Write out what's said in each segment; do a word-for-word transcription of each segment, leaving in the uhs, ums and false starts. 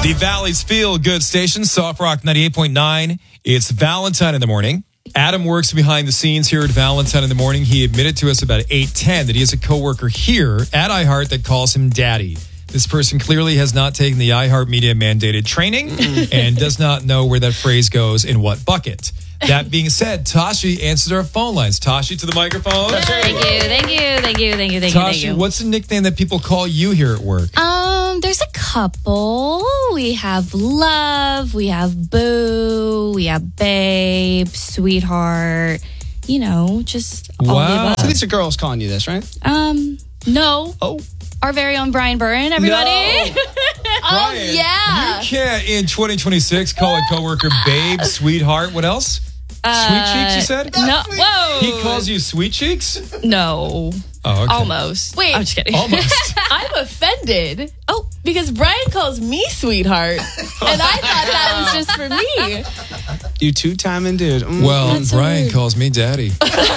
The Valley's Feel Good Station, Soft Rock ninety-eight point nine. It's Valentine in the morning. Adam works behind the scenes here at Valentine in the morning. He admitted to us about eight ten that he has a coworker here at iHeart that calls him Daddy. This person clearly has not taken the iHeartMedia mandated training and does not know where that phrase goes in what bucket. That being said, Tashi answers our phone lines. Tashi, to the microphone. Thank you, thank you, thank you, thank you, thank you, Tashi, thank you. what's the nickname that people call you here at work? Um, there's a couple. We have Love, we have Boo, we have Babe, Sweetheart. You know, just all Wow. the above. So these are girls calling you this, right? Um, no. Oh. Our very own Brian Burton, everybody. No. Oh, Brian, yeah. You can't, in twenty twenty-six, call a coworker Babe, Sweetheart. What else? Uh, Sweet Cheeks, you said? No. Whoa. He calls you Sweet Cheeks? No. Oh, okay. Almost. Wait. I'm just kidding. Almost. I'm offended. Oh. Because Brian calls me sweetheart. And I thought that was just for me. You two-timing dude. Mm. Well, That's so Brian weird. calls me Daddy.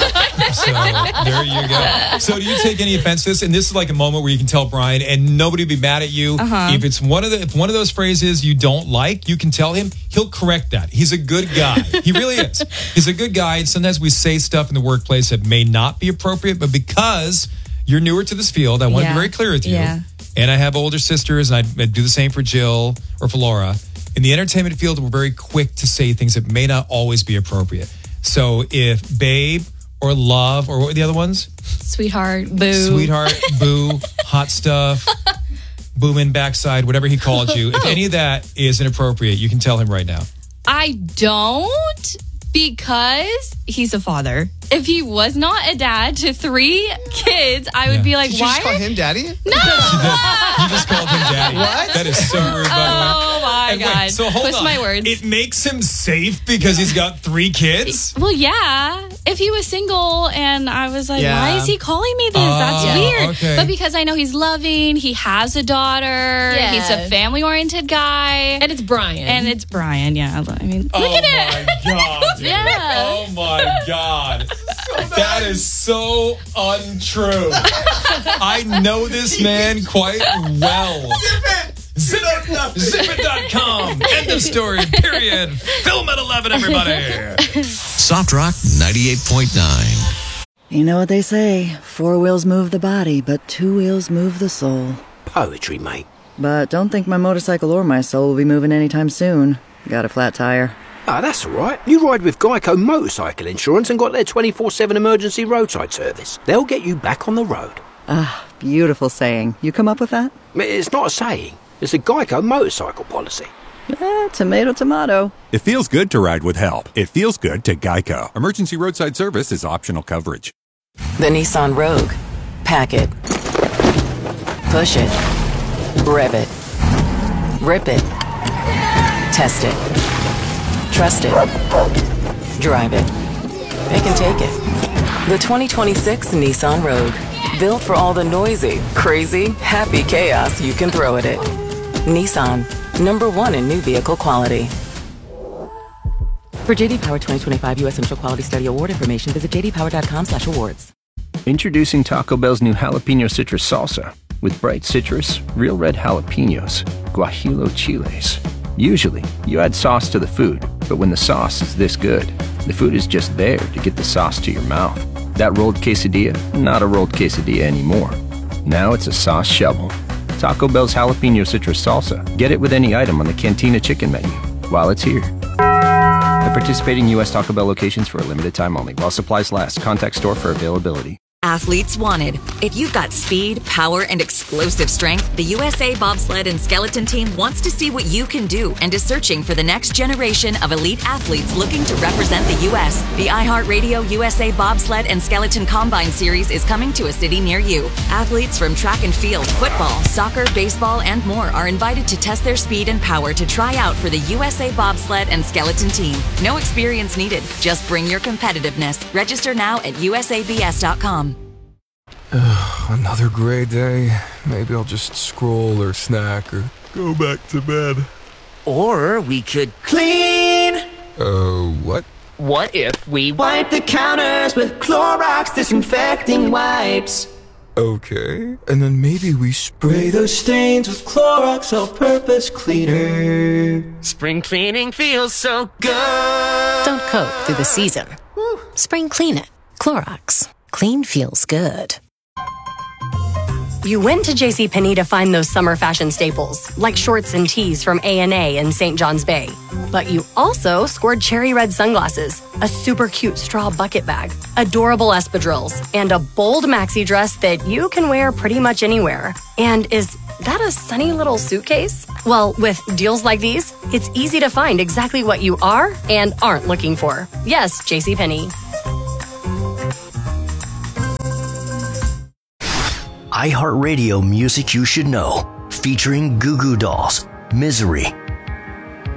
So there you go. So do you take any offense to this? And this is like a moment where you can tell Brian, and nobody will be mad at you. Uh-huh. If it's one of the if one of those phrases you don't like, you can tell him. He'll correct that. He's a good guy. He really is. He's a good guy. And sometimes we say stuff in the workplace that may not be appropriate, but because you're newer to this field, I want to Yeah. be very clear with you. Yeah. And I have older sisters, and I do the same for Jill or for Laura. In the entertainment field, we're very quick to say things that may not always be appropriate. So if Babe or Love, or what were the other ones? Sweetheart, Boo. Sweetheart, Boo, Hot Stuff, Boomin' Backside, whatever he called you. If any of that is inappropriate, you can tell him right now. I don't, because he's a father. If he was not a dad to three kids, I would Yeah. be like, Did you why? just call are- him daddy? No! You just called him Daddy. What? That is so rude, by the way. Oh my And wait, God. so hold Twist on. my words. It makes him safe because he's got three kids? Well, yeah. If he was single and I was like, Yeah. why is he calling me this? Oh, That's weird. okay. But because I know he's loving, he has a daughter, Yeah. he's a family oriented guy. And it's Brian. And it's Brian, yeah. I mean, Oh look at it. my God, dude. Yeah. Oh my God. That is so untrue. I know this man quite well. Zip it! Zip it dot com. End of story, period. Film at eleven, everybody. Soft Rock ninety-eight point nine. You know what they say, four wheels move the body, but two wheels move the soul. Poetry, mate. But don't think my motorcycle or my soul will be moving anytime soon. Got a flat tire. Ah, that's all right. You ride with Geico Motorcycle Insurance and got their twenty-four seven emergency roadside service. They'll get you back on the road. Ah, beautiful saying. You come up with that? It's not a saying. It's a Geico motorcycle policy. Eh, tomato, tomato. It feels good to ride with help. It feels good to Geico. Emergency roadside service is optional coverage. The Nissan Rogue. Pack it. Push it. Rev it. Rip it. Test it. Trust it. Drive it. It can take it. The twenty twenty-six Nissan Rogue. Built for all the noisy, crazy, happy chaos you can throw at it. Nissan. Number one in new vehicle quality. For J D Power twenty twenty-five U S Initial Quality Study Award information, visit j d power dot com slash awards. Introducing Taco Bell's new Jalapeno Citrus Salsa. With bright citrus, real red jalapenos, guajillo chiles. Usually, you add sauce to the food, but when the sauce is this good, the food is just there to get the sauce to your mouth. That rolled quesadilla, not a rolled quesadilla anymore. Now it's a sauce shovel. Taco Bell's Jalapeno Citrus Salsa. Get it with any item on the Cantina Chicken menu while it's here. At participating U S Taco Bell locations for a limited time only. While supplies last. Contact store for availability. Athletes wanted. If you've got speed, power, and explosive strength, the U S A Bobsled and Skeleton Team wants to see what you can do and is searching for the next generation of elite athletes looking to represent the U S. The iHeartRadio U S A Bobsled and Skeleton Combine Series is coming to a city near you. Athletes from track and field, football, soccer, baseball, and more are invited to test their speed and power to try out for the U S A Bobsled and Skeleton Team. No experience needed. Just bring your competitiveness. Register now at u s a b s dot com. Another gray day. Maybe I'll just scroll or snack or go back to bed. Or we could clean. Uh, what? What if we wipe the counters with Clorox disinfecting wipes? Okay, and then maybe we spray those stains with Clorox All-Purpose Cleaner. Spring cleaning feels so good. Don't coat through the season. Spring clean it. Clorox. Clean feels good. You went to JCPenney to find those summer fashion staples, like shorts and tees from A and A in Saint John's Bay. But you also scored cherry red sunglasses, a super cute straw bucket bag, adorable espadrilles, and a bold maxi dress that you can wear pretty much anywhere. And is that a sunny little suitcase? Well, with deals like these, it's easy to find exactly what you are and aren't looking for. Yes, JCPenney. iHeartRadio Music You Should Know, featuring Goo Goo Dolls, Misery,